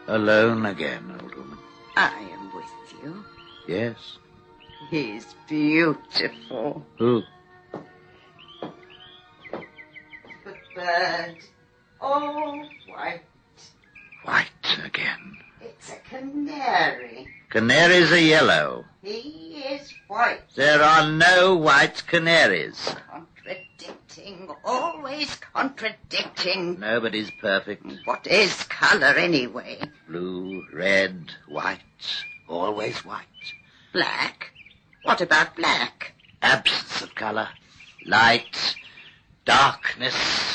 Alone again, old woman. I am with you. Yes. He's beautiful. Who? The bird. All white. White again. It's a canary. Canaries are yellow. He is white. There are no white canaries. Contradicting. Always contradicting. Nobody's perfect. What is colour anyway? Blue, red, white. Always white. Black? What about black? Absence of colour. Light. Darkness.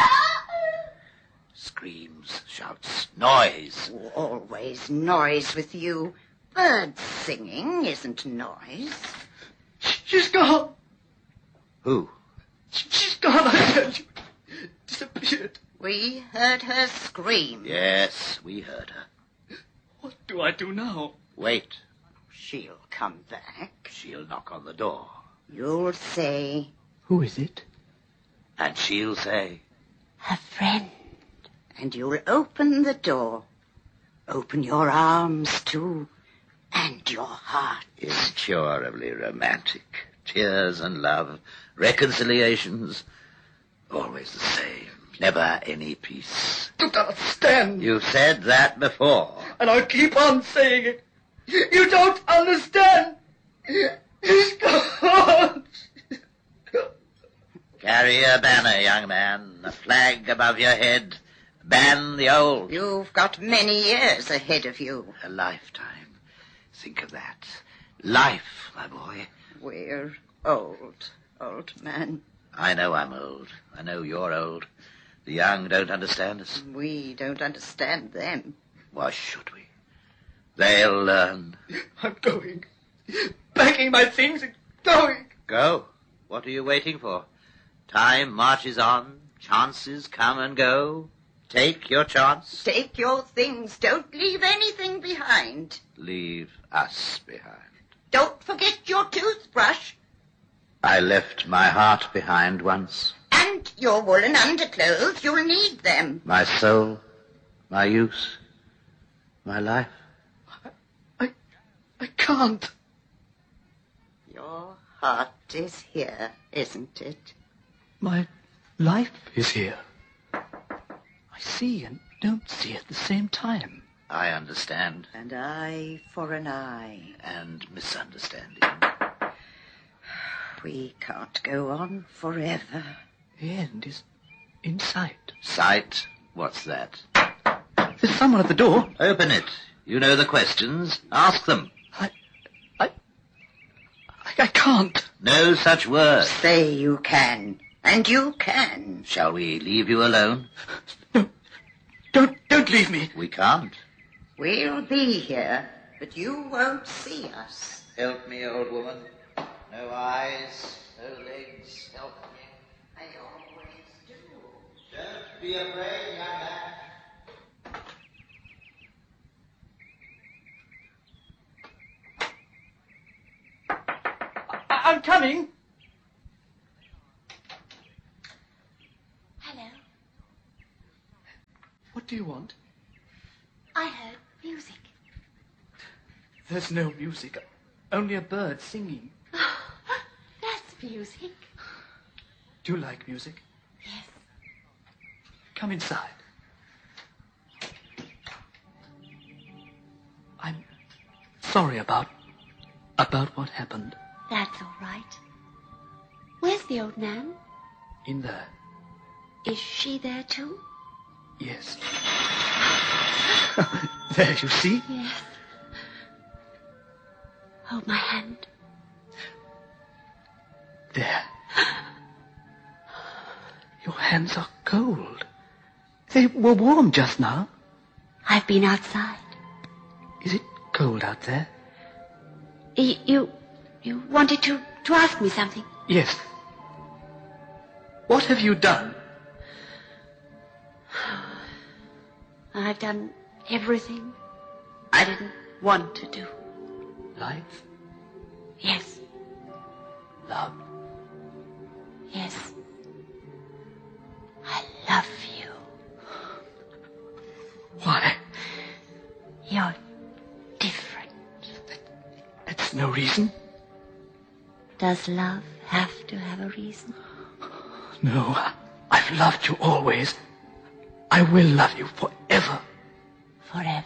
Screams, shouts, noise. Always noise with you. Birds singing isn't noise. She's gone. Who? She's gone, I tell you. Disappeared. We heard her scream. Yes, we heard her. What do I do now? Wait. She'll come back. She'll knock on the door. You'll say, Who is it? And she'll say, a friend. And you'll open the door. Open your arms, too. And your heart. incurably romantic. Tears and love, reconciliations, always the same. Never any peace. You don't understand. You said that before. And I'll keep on saying it. You don't understand. He's gone. Carry a banner, young man, a flag above your head. Ban the old. You've got many years ahead of you. A lifetime. Think of that. Life, my boy. We're old man. I know I'm old. I know you're old. The young don't understand us. We don't understand them. Why should we? They'll learn. I'm going. Packing my things and going. Go. What are you waiting for? Time marches on. Chances come and go. Take your chance. Take your things. Don't leave anything behind. Leave us behind. Don't forget your toothbrush. I left my heart behind once. And your woolen underclothes. You'll need them. My soul, my use, my life. I can't. Your heart is here, isn't it? My life is here. I see and don't see at the same time. I understand. An eye for an eye. And misunderstanding. We can't go on forever. The end is in sight. Sight? What's that? There's someone at the door. Open it. You know the questions. Ask them. I can't. No such word. Say you can. And you can. Shall we leave you alone? No. Don't leave me. We can't. We'll be here, but you won't see us. Help me, old woman. No eyes, no legs. Help me. I always do. Don't be afraid, young man. I'm coming. Hello. What do you want? I heard music. There's no music. Only a bird singing. Oh, that's music. Do you like music? Yes. Come inside. I'm sorry about what happened. That's all right. Where's the old Nan? In there. Is she there too? Yes. There, you see? Yes. Hold my hand. There. Your hands are cold. They were warm just now. I've been outside. Is it cold out there? You wanted to ask me something? Yes. What have you done? I've done everything I didn't want to do. Life? Yes. Love? Yes. I love you. Why? There's no reason. Does love have to have a reason? No, I've loved you always. I will love you forever. Forever?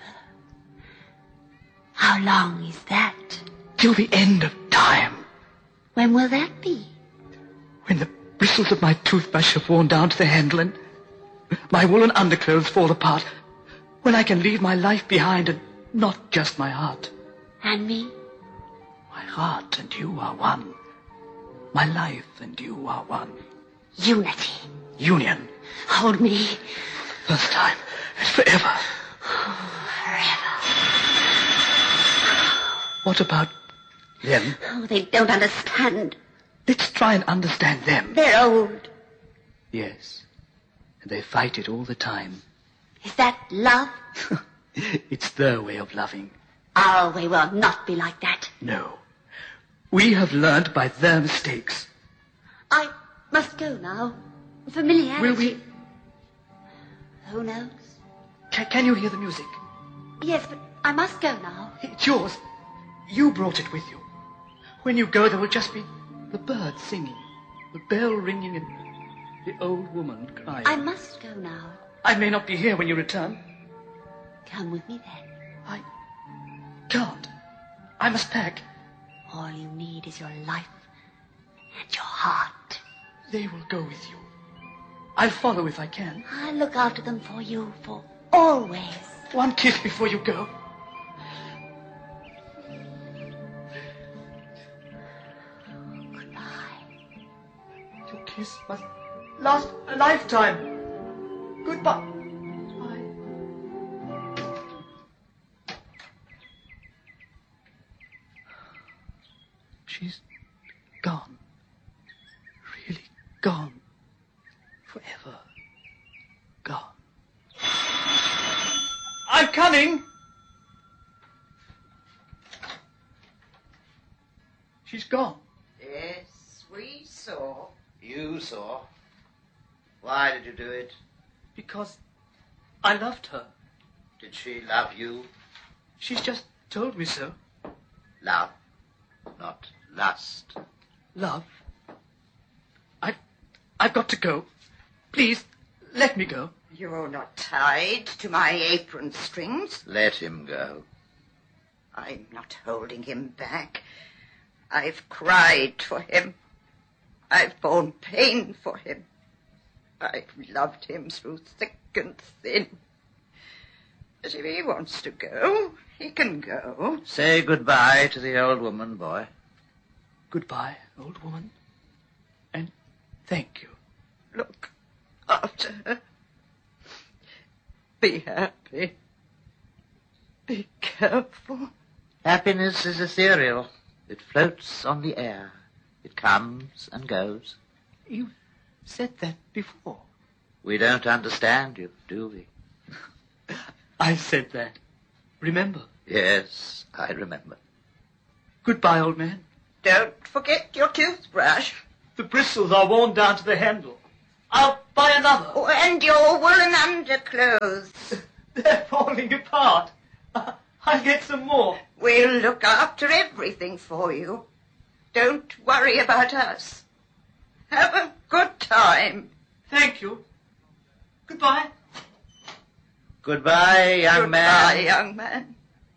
How long is that? Till the end of time. When will that be? When the bristles of my toothbrush have worn down to the handle and my woolen underclothes fall apart. When I can leave my life behind and not just my heart. And me? My heart and you are one. My life and you are one. Unity. Union. Hold me. First time and forever. Forever. What about them? Oh, they don't understand. Let's try and understand them. They're old. Yes. And they fight it all the time. Is that love? It's their way of loving. Our way will not be like that. No. We have learned by their mistakes. I must go now. Familiarity. Will we? Who knows? Can you hear the music? Yes, but I must go now. It's yours. You brought it with you. When you go, there will just be the birds singing, the bell ringing, and the old woman crying. I must go now. I may not be here when you return. Come with me then. I can't. I must pack. All you need is your life and your heart. They will go with you. I'll follow if I can. I'll look after them for you for always. One kiss before you go. Goodbye. Your kiss must last a lifetime. Goodbye. She's gone. Really gone. Forever. Gone. I'm coming! She's gone. Yes, we saw. You saw. Why did you do it? Because I loved her. Did she love you? She's just told me so. Love, not lust. Love. I've got to go. Please, let me go. You're not tied to my apron strings. Let him go. I'm not holding him back. I've cried for him. I've borne pain for him. I've loved him through thick and thin. But if he wants to go, he can go. Say goodbye to the old woman, boy. Goodbye, old woman. And thank you. Look after her. Be happy. Be careful. Happiness is ethereal. It floats on the air. It comes and goes. You said that before. We don't understand you, do we? I said that. Remember? Yes, I remember. Goodbye, old man. Don't forget your toothbrush. The bristles are worn down to the handle. I'll buy another. Oh, and your woolen underclothes. They're falling apart. I'll get some more. We'll look after everything for you. Don't worry about us. Have a good time. Thank you. Goodbye. Goodbye, young man. Goodbye, young man.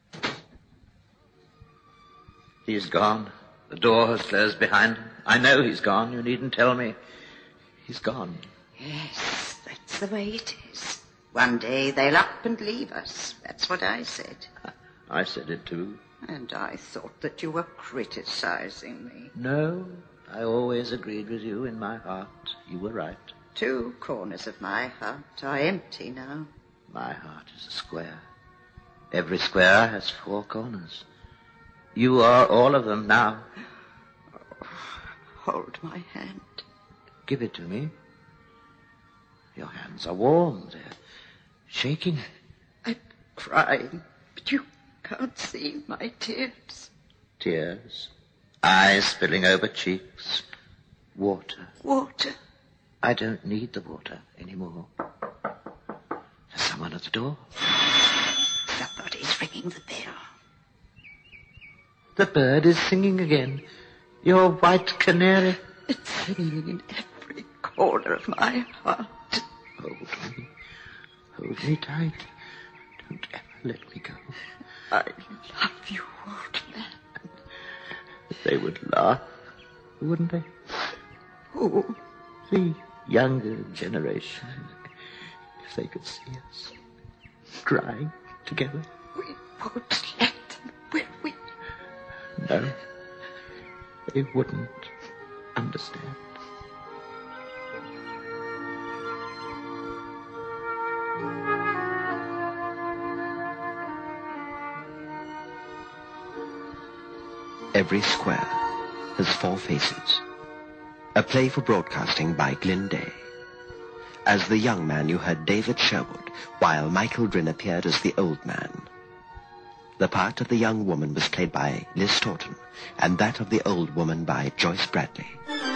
He's gone. The door has closed behind him. I know he's gone. You needn't tell me. He's gone. Yes, that's the way it is. One day they'll up and leave us. That's what I said. I said it too. And I thought that you were criticizing me. No, I always agreed with you in my heart. You were right. 2 corners of my heart are empty now. My heart is a square. Every square has 4 corners. You are all of them now. Oh, hold my hand. Give it to me. Your hands are warm. They're shaking. I'm crying, but you can't see my tears. Tears. Eyes spilling over cheeks. Water. Water. I don't need the water anymore. There's someone at the door. Somebody's ringing the bell. The bird is singing again. Your white canary. It's singing in every corner of my heart. Hold me. Hold me tight. Don't ever let me go. I love you, old man. They would laugh, wouldn't they? Who? The younger generation. If they could see us crying together. We won't let them, will we? No. They wouldn't understand. Every Square has Four Faces. A play for broadcasting by Glyn Day. As the young man, you heard David Sherwood, while Michael Drin appeared as the old man. The part of the young woman was played by Liz Stoughton, and that of the old woman by Joyce Bradley.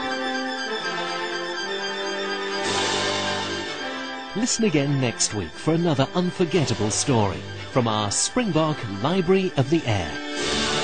Listen again next week for another unforgettable story from our Springbok Library of the Air.